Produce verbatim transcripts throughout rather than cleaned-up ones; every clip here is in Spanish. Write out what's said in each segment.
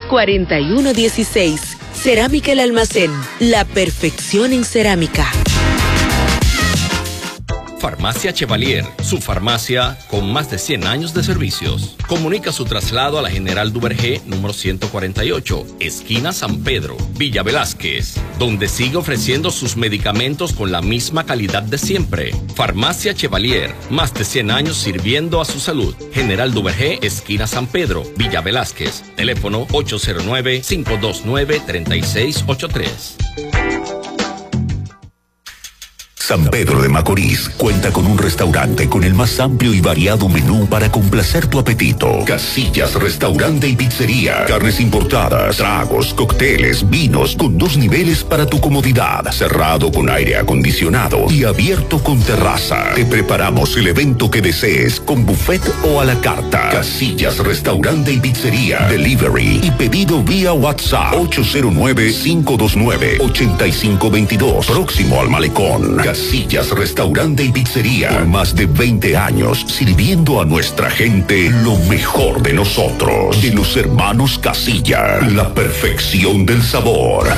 cuarenta y uno dieciséis. Cerámica El Almacén, la perfección en cerámica. Farmacia Chevalier, su farmacia con más de cien años de servicios. Comunica su traslado a la General Duvergé, número ciento cuarenta y ocho, esquina San Pedro, Villa Velázquez, donde sigue ofreciendo sus medicamentos con la misma calidad de siempre. Farmacia Chevalier, más de cien años sirviendo a su salud. General Duvergé, esquina San Pedro, Villa Velázquez. Teléfono ocho cero nueve, cinco dos nueve, tres seis ocho tres. San Pedro de Macorís cuenta con un restaurante con el más amplio y variado menú para complacer tu apetito. Casillas, restaurante y pizzería. Carnes importadas, tragos, cócteles, vinos con dos niveles para tu comodidad. Cerrado con aire acondicionado y abierto con terraza. Te preparamos el evento que desees con buffet o a la carta. Casillas, restaurante y pizzería. Delivery y pedido vía WhatsApp. ocho cero nueve, cinco dos nueve, ocho cinco dos dos. Próximo al Malecón. Casillas, restaurante y pizzería. Por más de veinte años sirviendo a nuestra gente lo mejor de nosotros. De los hermanos Casilla, la perfección del sabor.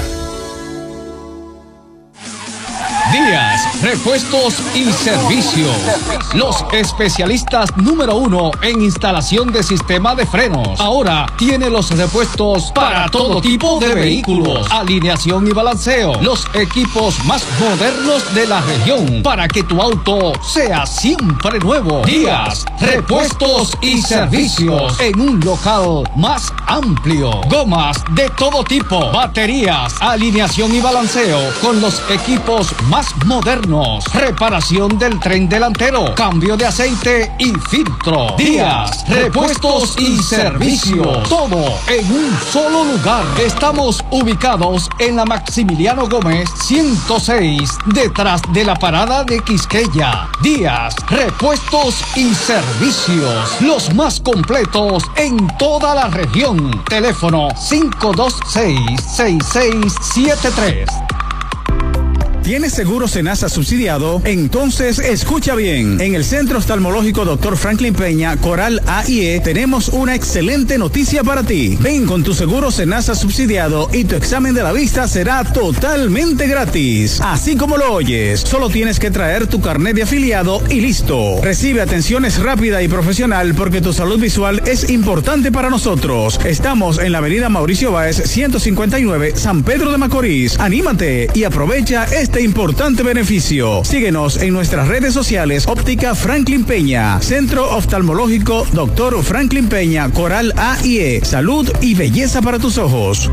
Díaz, repuestos y servicios. Los especialistas número uno en instalación de sistema de frenos. Ahora tiene los repuestos para todo tipo de vehículos. Alineación y balanceo. Los equipos más modernos de la región para que tu auto sea siempre nuevo. Díaz, repuestos y servicios en un local más amplio. Gomas de todo tipo. Baterías, alineación y balanceo con los equipos más modernos, reparación del tren delantero, cambio de aceite y filtro. Díaz, repuestos y servicios, todo en un solo lugar. Estamos ubicados en la Maximiliano Gómez ciento seis, detrás de la parada de Quisqueya. Díaz, repuestos y servicios, los más completos en toda la región. Teléfono cinco dos seis, seis seis siete tres. ¿Tienes seguro Senasa subsidiado? Entonces escucha bien. En el Centro Oftalmológico doctor Franklin Peña, Coral A y E, tenemos una excelente noticia para ti. Ven con tu seguro Senasa subsidiado y tu examen de la vista será totalmente gratis. Así como lo oyes, solo tienes que traer tu carnet de afiliado y listo. Recibe atenciones rápida y profesional porque tu salud visual es importante para nosotros. Estamos en la avenida Mauricio Báez, ciento cincuenta y nueve, San Pedro de Macorís. Anímate y aprovecha este Este importante beneficio. Síguenos en nuestras redes sociales. Óptica Franklin Peña, Centro Oftalmológico doctor Franklin Peña, Coral A y E. Salud y belleza para tus ojos.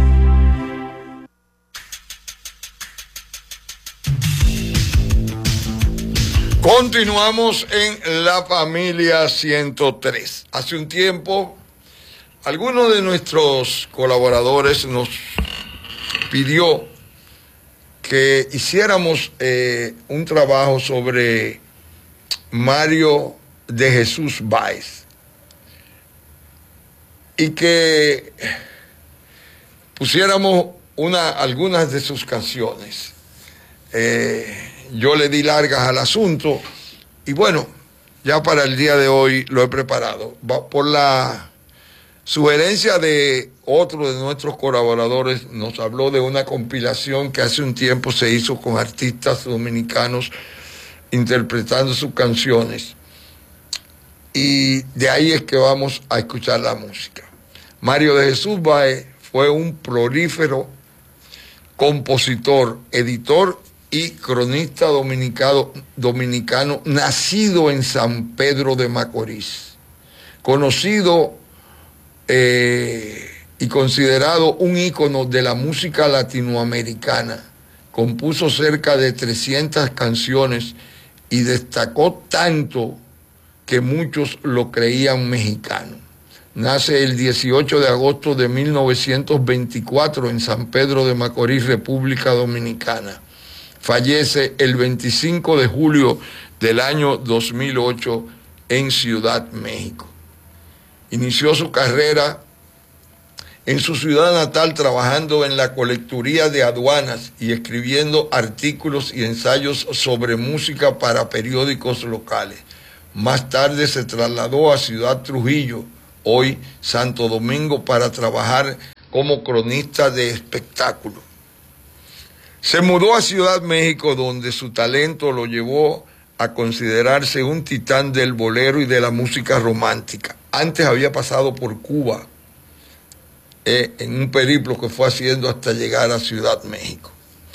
Continuamos en La Familia ciento tres. Hace un tiempo, alguno de nuestros colaboradores nos pidió que hiciéramos eh, un trabajo sobre Mario de Jesús Báez y que pusiéramos una, algunas de sus canciones. Eh, yo le di largas al asunto y bueno, ya para el día de hoy lo he preparado. Va por la sugerencia de otro de nuestros colaboradores, nos habló de una compilación que hace un tiempo se hizo con artistas dominicanos interpretando sus canciones. Y de ahí es que vamos a escuchar la música. Mario de Jesús Báez fue un prolífero compositor, editor y cronista dominicano, dominicano nacido en San Pedro de Macorís, conocido Eh, y considerado un ícono de la música latinoamericana. Compuso cerca de trescientas canciones y destacó tanto que muchos lo creían mexicano. Nace el dieciocho de agosto de mil novecientos veinticuatro en San Pedro de Macorís, República Dominicana. Fallece el veinticinco de julio del año dos mil ocho en Ciudad México. Inició su carrera en su ciudad natal trabajando en la colecturía de aduanas y escribiendo artículos y ensayos sobre música para periódicos locales. Más tarde se trasladó a Ciudad Trujillo, hoy Santo Domingo, para trabajar como cronista de espectáculo. Se mudó a Ciudad México, donde su talento lo llevó a considerarse un titán del bolero y de la música romántica. Antes había pasado por Cuba, eh, en un periplo que fue haciendo hasta llegar a Ciudad México.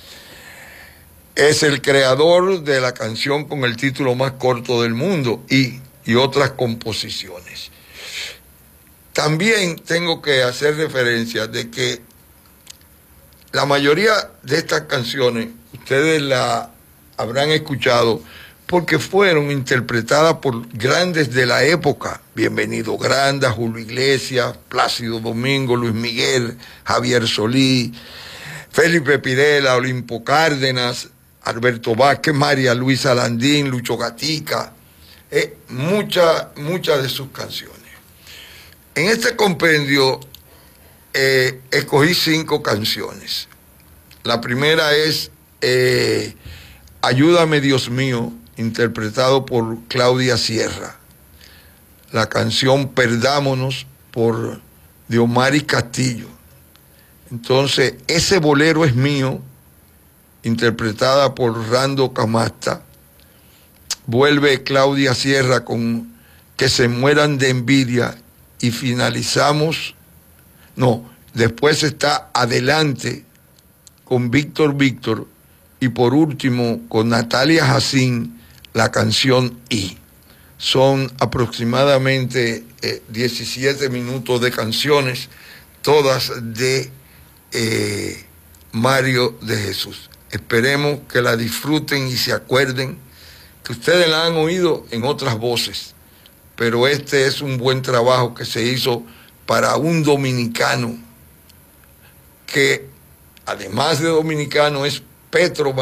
Es el creador de la canción con el título más corto del mundo y, y otras composiciones. También tengo que hacer referencia de que la mayoría de estas canciones ustedes la habrán escuchado porque fueron interpretadas por grandes de la época. Bienvenido Granda, Julio Iglesias, Plácido Domingo, Luis Miguel, Javier Solí, Felipe Pirela, Olimpo Cárdenas, Alberto Vázquez, María Luisa Landín, Lucho Gatica, eh, muchas muchas de sus canciones. En este compendio eh, escogí cinco canciones. La primera es eh, Ayúdame Dios mío, interpretado por Claudia Sierra. La canción Perdámonos por Diomari Castillo. Entonces, Ese bolero es mío, interpretada por Rando Camasta. Vuelve Claudia Sierra con Que se mueran de envidia y finalizamos, no, después está Adelante con Víctor Víctor y por último con Natalia Jacín la canción I. Son aproximadamente eh, diecisiete minutos de canciones, todas de eh, Mario de Jesús. Esperemos que la disfruten y se acuerden que ustedes la han oído en otras voces, pero este es un buen trabajo que se hizo para un dominicano que, además de dominicano, es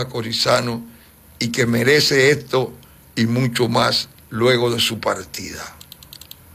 petro-macorizano y que merece esto y mucho más luego de su partida.